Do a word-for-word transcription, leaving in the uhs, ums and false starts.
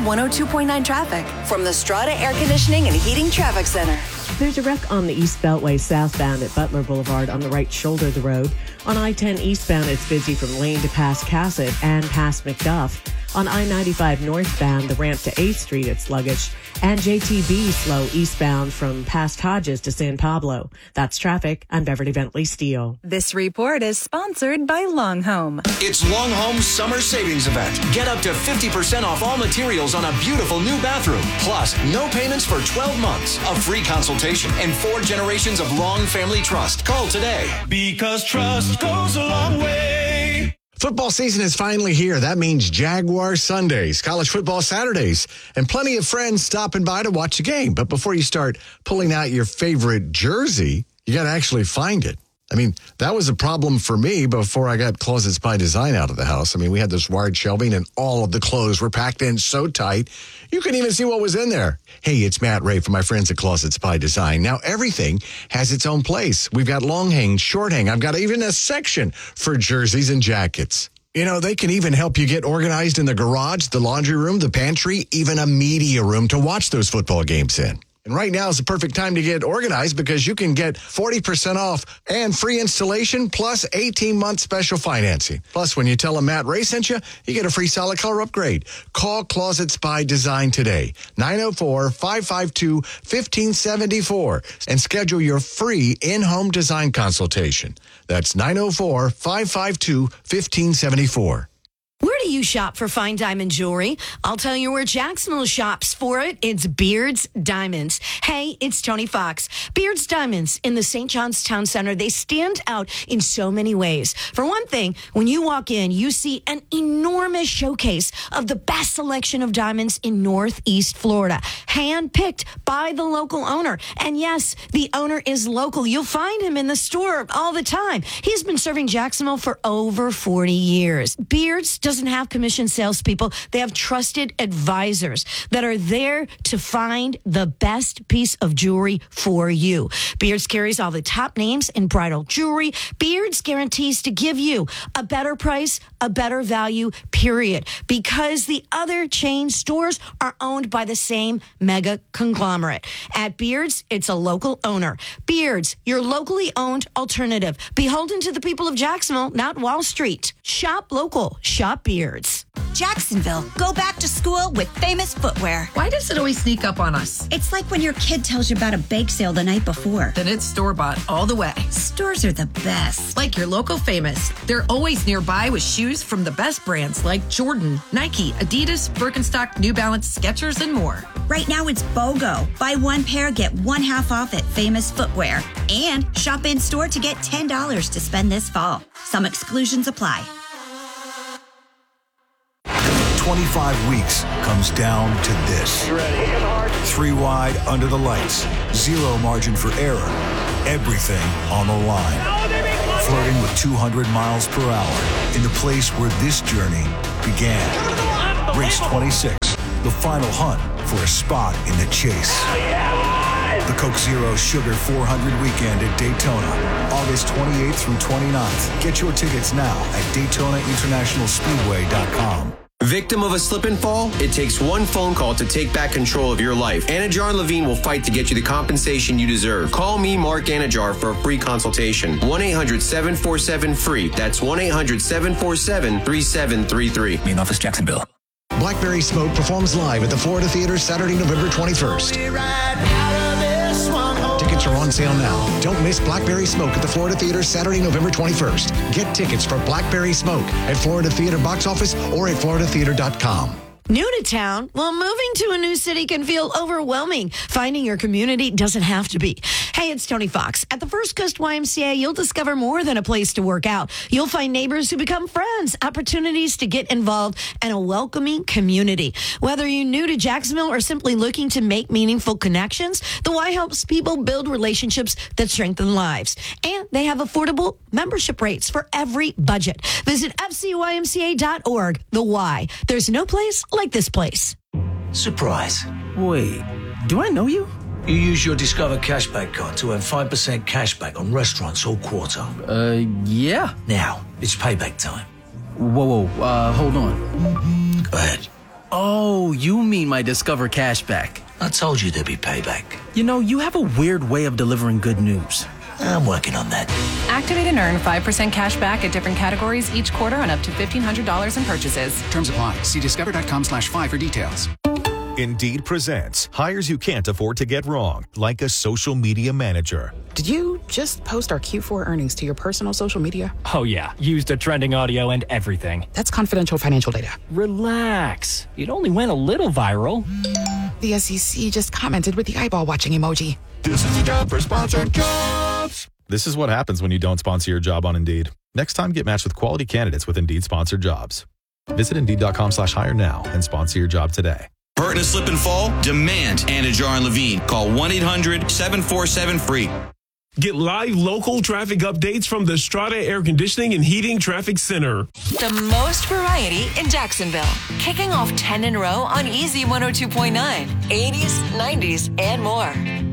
one oh two point nine traffic from the Strata Air Conditioning and Heating Traffic Center. There's a wreck on the East Beltway southbound at Butler Boulevard on the right shoulder of the road. On I ten eastbound, it's busy from Lane to past Cassett and past McDuff. On I ninety-five northbound, the ramp to eighth Street, it's sluggish. And J T B slow eastbound from past Hodges to San Pablo. That's traffic. I'm Beverly Bentley Steele. This report is sponsored by Long Home. It's Long Home's summer savings event. Get up to fifty percent off all materials on a beautiful new bathroom. Plus, no payments for twelve months, a free consultation, and four generations of Long Family Trust. Call today. Because trust goes a long way. Football season is finally here. That means Jaguar Sundays, college football Saturdays, and plenty of friends stopping by to watch a game. But before you start pulling out your favorite jersey, you got to actually find it. I mean, that was a problem for me before I got Closets by Design out of the house. I mean, we had this wired shelving and all of the clothes were packed in so tight, you couldn't even see what was in there. Hey, it's Matt Ray from my friends at Closets by Design. Now, everything has its own place. We've got long hang, short hang. I've got even a section for jerseys and jackets. You know, they can even help you get organized in the garage, the laundry room, the pantry, even a media room to watch those football games in. And right now is the perfect time to get organized because you can get forty percent off and free installation plus eighteen month special financing. Plus, when you tell them Matt Ray sent you, you get a free solid color upgrade. Call Closets by Design today, nine oh four, five five two, one five seven four, and schedule your free in-home design consultation. That's nine oh four, five five two, one five seven four. Where do you shop for fine diamond jewelry? I'll tell you where Jacksonville shops for it. It's Beard's Diamonds. Hey, it's Tony Fox. Beard's Diamonds in the Saint John's Town Center. They stand out in so many ways. For one thing, when you walk in, you see an enormous showcase of the best selection of diamonds in Northeast Florida, hand-picked by the local owner. And yes, the owner is local. You'll find him in the store all the time. He's been serving Jacksonville for over forty years. Beard's doesn't have commissioned salespeople. They have trusted advisors that are there to find the best piece of jewelry for you. Beards carries all the top names in bridal jewelry. Beards guarantees to give you a better price, a better value, period. Because the other chain stores are owned by the same mega conglomerate. At Beards, it's a local owner. Beards, your locally owned alternative. Beholden to the people of Jacksonville, not Wall Street. Shop local. Shop Beards. Jacksonville, go back to school with Famous Footwear. Why does it always sneak up on us? It's like when your kid tells you about a bake sale the night before. Then it's store-bought all the way. Stores are the best. Like your local Famous. They're always nearby with shoes from the best brands like Jordan, Nike, Adidas, Birkenstock, New Balance, Skechers, and more. Right now it's BOGO. Buy one pair, get one half off at Famous Footwear. And shop in-store to get ten dollars to spend this fall. Some exclusions apply. twenty-five weeks comes down to this. Three wide under the lights. Zero margin for error. Everything on the line. Flirting with two hundred miles per hour in the place where this journey began. Race twenty-six, the final hunt for a spot in the chase. The Coke Zero Sugar four hundred weekend at Daytona, August twenty-eighth through twenty-ninth. Get your tickets now at Daytona International Speedway dot com. Victim of a slip and fall? It takes one phone call to take back control of your life. Anajar and Levine will fight to get you the compensation you deserve. Call me, Mark Anajar, for a free consultation. one eight hundred seven four seven free. That's one eight hundred seven four seven three seven three three. Main office, Jacksonville. Blackberry Smoke performs live at the Florida Theater Saturday, November twenty-first. Tickets are on sale now. Don't miss Blackberry Smoke at the Florida Theater Saturday, November twenty-first. Get tickets for Blackberry Smoke at Florida Theater box office or at florida theater dot com. New to town? Well, moving to a new city can feel overwhelming. Finding your community doesn't have to be. Hey, it's Tony Fox. At the First Coast Y M C A, you'll discover more than a place to work out. You'll find neighbors who become friends, opportunities to get involved, and a welcoming community. Whether you're new to Jacksonville or simply looking to make meaningful connections, the Y helps people build relationships that strengthen lives. And they have affordable membership rates for every budget. Visit F C Y M C A dot org. The Y. There's no place like this place. Surprise. Wait, do I know you? You use your Discover Cashback card to earn five percent cashback on restaurants all quarter. Uh, yeah. Now, it's payback time. Whoa, whoa, uh, hold on. Go ahead. Oh, Oh, you mean my Discover cashback. I told you there'd be payback. You know, you have a weird way of delivering good news. I'm working on that. Activate and earn five percent cash back at different categories each quarter on up to fifteen hundred dollars in purchases. Terms apply. See discover.com slash five for details. Indeed presents hires you can't afford to get wrong, like a social media manager. Did you just post our Q four earnings to your personal social media? Oh, yeah. Used the trending audio and everything. That's confidential financial data. Relax. It only went a little viral. The S E C just commented with the eyeball watching emoji. This is the job for sponsored jobs. This is what happens when you don't sponsor your job on Indeed. Next time, get matched with quality candidates with Indeed sponsored jobs. Visit Indeed.com slash hire now and sponsor your job today. Hurt in a slip and fall? Demand Anajar and Levine. Call one eight hundred seven four seven free. Get live local traffic updates from the Strata Air Conditioning and Heating Traffic Center. The most variety in Jacksonville. Kicking off ten in a row on Easy one oh two point nine, eighties, nineties, and more.